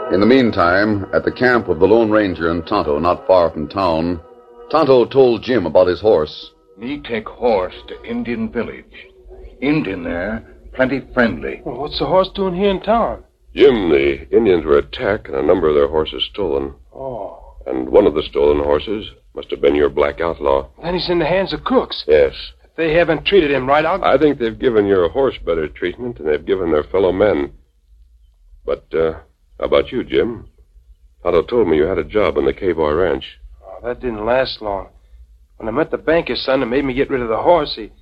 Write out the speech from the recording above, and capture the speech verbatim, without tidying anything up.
In the meantime, at the camp of the Lone Ranger and Tonto, not far from town, Tonto told Jim about his horse. Me take horse to Indian village. Indian there, plenty friendly. Well, what's the horse doing here in town? Jim, the Indians were attacked and a number of their horses stolen. Oh. And one of the stolen horses must have been your black outlaw. Then he's in the hands of crooks. Yes. If they haven't treated him right, I'll... I think they've given your horse better treatment than they've given their fellow men. But, uh, how about you, Jim? Tonto told me you had a job on the K-Boy Ranch. Oh, that didn't last long. When I met the banker's son and made me get rid of the horse, he...